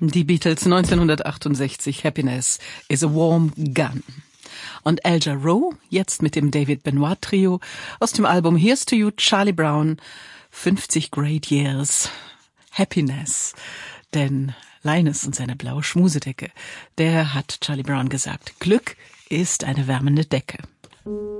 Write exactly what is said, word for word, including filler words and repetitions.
Die Beatles neunzehnhundertachtundsechzig, Happiness is a Warm Gun. Und Al Jarreau, jetzt mit dem David Benoit Trio, aus dem Album Here's to You, Charlie Brown, fünfzig Great Years, Happiness. Denn Linus und seine blaue Schmusedecke, der hat Charlie Brown gesagt, Glück ist eine wärmende Decke.